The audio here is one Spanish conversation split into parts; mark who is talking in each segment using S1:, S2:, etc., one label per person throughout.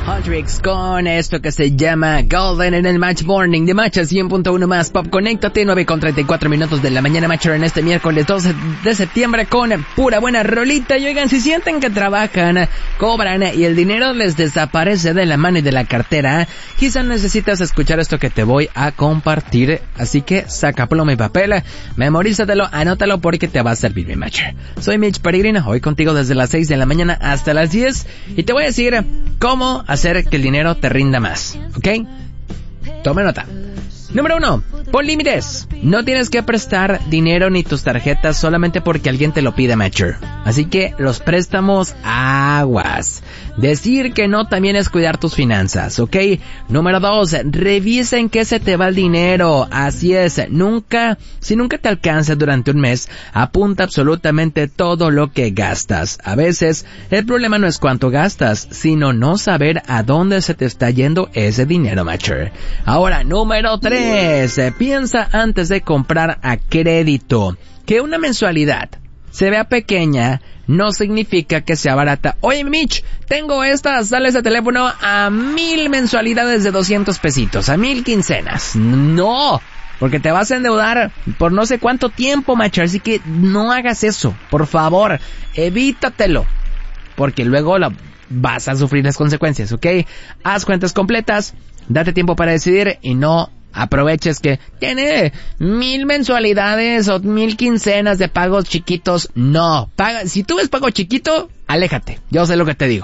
S1: Huntrix con esto que se llama Golden en el Match Morning de Match 100.1 más Pop. Conéctate, 9:34 de la mañana, Matcher, en este miércoles 12 de septiembre con pura buena rolita. Y oigan, si sienten que trabajan, cobran y el dinero les desaparece de la mano y de la cartera, quizás necesitas escuchar esto que te voy a compartir. Así que saca pluma y papel, memorízatelo, anótalo porque te va a servir, mi Matcher. Soy Mitch Peregrino, hoy contigo desde las 6 de la mañana hasta las 10 y te voy a decir cómo hacer que el dinero te rinda más, ¿ok? Tome nota. Número 1. Pon límites. No tienes que prestar dinero ni tus tarjetas solamente porque alguien te lo pide, Matcher. Así que los préstamos, aguas. Decir que no también es cuidar tus finanzas, ¿ok? Número 2. Revisa en qué se te va el dinero. Así es, si nunca te alcanza durante un mes, apunta absolutamente todo lo que gastas. A veces, el problema no es cuánto gastas, sino no saber a dónde se te está yendo ese dinero, Matcher. Ahora, número 3. Piensa antes de comprar a crédito. Que una mensualidad se vea pequeña no significa que sea barata. Oye, Mitch, tengo estas sales de teléfono a 1,000 mensualidades de 200 pesitos, a 1,000 quincenas. No, porque te vas a endeudar por no sé cuánto tiempo, Matcher. Así que no hagas eso, por favor, evítatelo, porque luego vas a sufrir las consecuencias, ¿ok? Haz cuentas completas, date tiempo para decidir y no aproveches que tiene 1,000 mensualidades o 1,000 quincenas de pagos chiquitos. No, si tú ves pago chiquito, aléjate. Yo sé lo que te digo.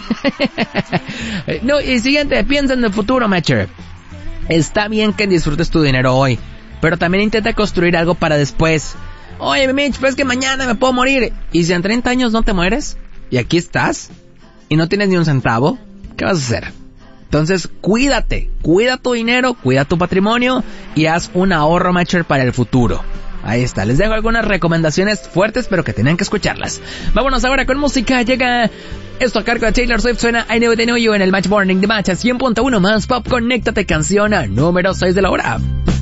S1: No, y siguiente, piensa en el futuro, Matcher. Está bien que disfrutes tu dinero hoy, pero también intenta construir algo para después. Oye, Mitch, pues que mañana me puedo morir. ¿Y si en 30 años no te mueres? ¿Y aquí estás? ¿Y no tienes ni un centavo? ¿Qué vas a hacer? Entonces, cuídate, cuida tu dinero, cuida tu patrimonio y haz un ahorro, Matcher, para el futuro. Ahí está, les dejo algunas recomendaciones fuertes, pero que tienen que escucharlas. Vámonos ahora con música, llega esto a cargo de Taylor Swift, suena I Know They Know You en el Match Morning de Match 100.1 más Pop. Conéctate, canción número 6 de la hora.